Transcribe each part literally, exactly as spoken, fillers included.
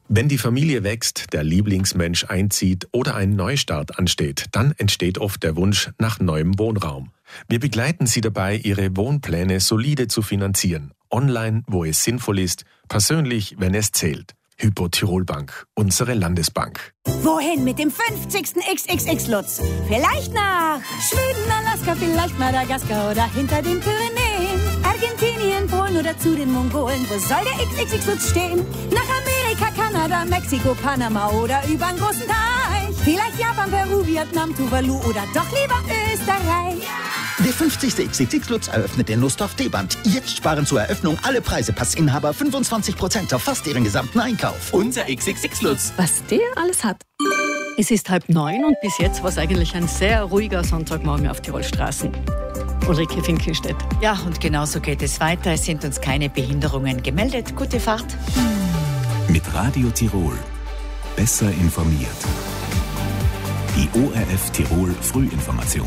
Wenn die Familie wächst, der Lieblingsmensch einzieht oder ein Neustart ansteht, dann entsteht oft der Wunsch nach neuem Wohnraum. Wir begleiten Sie dabei, Ihre Wohnpläne solide zu finanzieren. Online, wo es sinnvoll ist, persönlich, wenn es zählt. Hypo Tirol Bank, unsere Landesbank. Wohin mit dem fünfzigsten X X X-Lutz? Vielleicht nach Schweden, Alaska, vielleicht Madagaskar oder hinter den Pyrenäen. Argentinien, Polen oder zu den Mongolen. Wo soll der X X X-Lutz stehen? Nach Amerika, Kanada, Mexiko, Panama oder übern großen Teich. Vielleicht Japan, Peru, Vietnam, Tuvalu oder doch lieber Österreich. Der fünfzigste X X X-Lutz eröffnet in Nussdorf D-Band. Jetzt sparen zur Eröffnung alle Preisepassinhaber fünfundzwanzig Prozent auf fast ihren gesamten Einkauf. Unser X X X-Lutz. Was der alles hat. Es ist halb neun und bis jetzt war es eigentlich ein sehr ruhiger Sonntagmorgen auf Tirolstraßen. Ulrike Finkelstedt. Ja, und genauso geht es weiter. Es sind uns keine Behinderungen gemeldet. Gute Fahrt. Mit Radio Tirol. Besser informiert. Die O R F Tirol Frühinformation.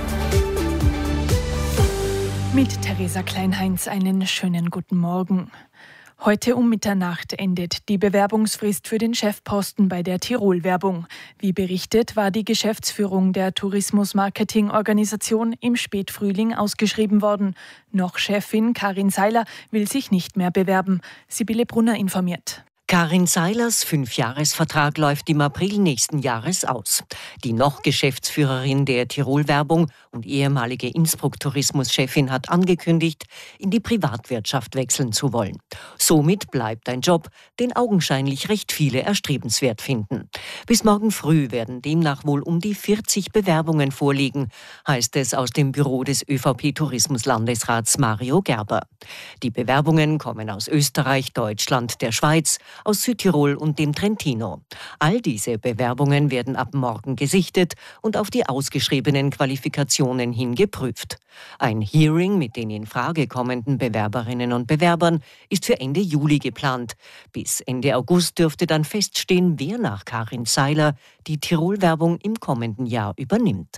Mit Theresa Kleinheinz einen schönen guten Morgen. Heute um Mitternacht endet die Bewerbungsfrist für den Chefposten bei der Tirol-Werbung. Wie berichtet, war die Geschäftsführung der Tourismus-Marketing-Organisation im Spätfrühling ausgeschrieben worden. Noch Chefin Karin Seiler will sich nicht mehr bewerben. Sibylle Brunner informiert. Karin Seilers Fünfjahresvertrag läuft im April nächsten Jahres aus. Die noch Geschäftsführerin der Tirol-Werbung und ehemalige Innsbruck-Tourismus-Chefin hat angekündigt, in die Privatwirtschaft wechseln zu wollen. Somit bleibt ein Job, den augenscheinlich recht viele erstrebenswert finden. Bis morgen früh werden demnach wohl um die vierzig Bewerbungen vorliegen, heißt es aus dem Büro des ÖVP-Tourismus-Landesrats Mario Gerber. Die Bewerbungen kommen aus Österreich, Deutschland, der Schweiz, aus Südtirol und dem Trentino. All diese Bewerbungen werden ab morgen gesichtet und auf die ausgeschriebenen Qualifikationen hin geprüft. Ein Hearing mit den in Frage kommenden Bewerberinnen und Bewerbern ist für Ende Juli geplant. Bis Ende August dürfte dann feststehen, wer nach Karin Seiler die Tirol-Werbung im kommenden Jahr übernimmt.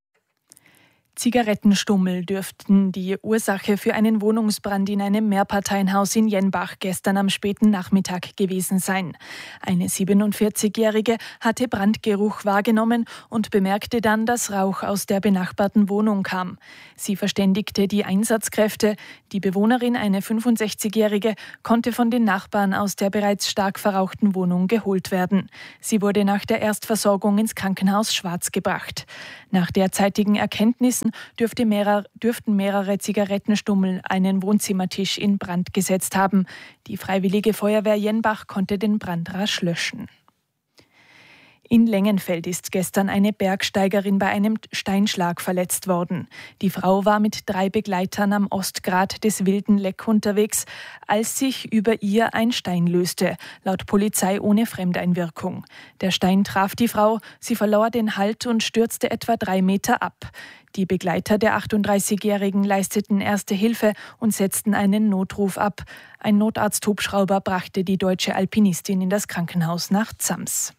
Zigarettenstummel dürften die Ursache für einen Wohnungsbrand in einem Mehrparteienhaus in Jenbach gestern am späten Nachmittag gewesen sein. Eine siebenundvierzigjährige hatte Brandgeruch wahrgenommen und bemerkte dann, dass Rauch aus der benachbarten Wohnung kam. Sie verständigte die Einsatzkräfte. Die Bewohnerin, eine fünfundsechzigjährige, konnte von den Nachbarn aus der bereits stark verrauchten Wohnung geholt werden. Sie wurde nach der Erstversorgung ins Krankenhaus Schwarz gebracht. Nach derzeitigen Erkenntnissen dürfte mehrer, dürften mehrere Zigarettenstummel einen Wohnzimmertisch in Brand gesetzt haben. Die Freiwillige Feuerwehr Jenbach konnte den Brand rasch löschen. In Lengenfeld ist gestern eine Bergsteigerin bei einem Steinschlag verletzt worden. Die Frau war mit drei Begleitern am Ostgrat des Wilden Leck unterwegs, als sich über ihr ein Stein löste, laut Polizei ohne Fremdeinwirkung. Der Stein traf die Frau, sie verlor den Halt und stürzte etwa drei Meter ab. Die Begleiter der achtunddreißigjährigen leisteten erste Hilfe und setzten einen Notruf ab. Ein Notarzthubschrauber brachte die deutsche Alpinistin in das Krankenhaus nach Zams.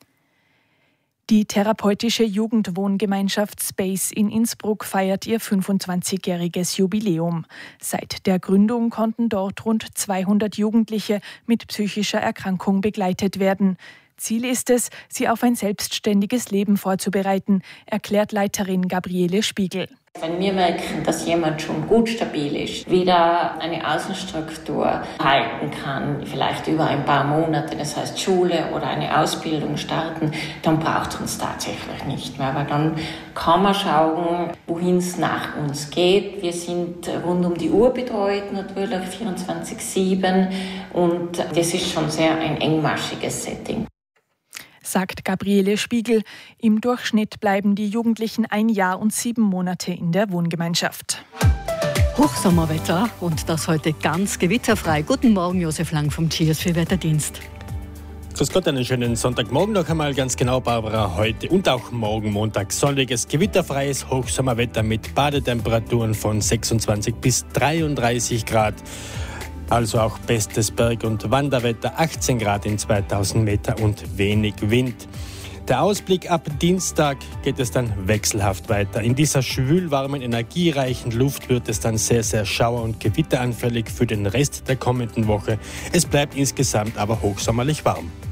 Die therapeutische Jugendwohngemeinschaft Space in Innsbruck feiert ihr fünfundzwanzigjähriges Jubiläum. Seit der Gründung konnten dort rund zweihundert Jugendliche mit psychischer Erkrankung begleitet werden. Ziel ist es, sie auf ein selbstständiges Leben vorzubereiten, erklärt Leiterin Gabriele Spiegel. Wenn wir merken, dass jemand schon gut stabil ist, wieder eine Außenstruktur halten kann, vielleicht über ein paar Monate, das heißt Schule oder eine Ausbildung starten, dann braucht es uns tatsächlich nicht mehr. Weil dann kann man schauen, wohin es nach uns geht. Wir sind rund um die Uhr betreut, natürlich vierundzwanzig sieben, und das ist schon sehr ein engmaschiges Setting. Sagt Gabriele Spiegel. Im Durchschnitt bleiben die Jugendlichen ein Jahr und sieben Monate in der Wohngemeinschaft. Hochsommerwetter und das heute ganz gewitterfrei. Guten Morgen, Josef Lang vom Cheers für Wetterdienst. Grüß Gott, einen schönen Sonntagmorgen noch einmal, ganz genau, Barbara. Heute und auch morgen Montag sonniges, gewitterfreies Hochsommerwetter mit Badetemperaturen von sechsundzwanzig bis dreiunddreißig Grad. Also auch bestes Berg- und Wanderwetter, achtzehn Grad in zweitausend Meter und wenig Wind. Der Ausblick: ab Dienstag geht es dann wechselhaft weiter. In dieser schwülwarmen, energiereichen Luft wird es dann sehr, sehr schauer- und gewitteranfällig für den Rest der kommenden Woche. Es bleibt insgesamt aber hochsommerlich warm.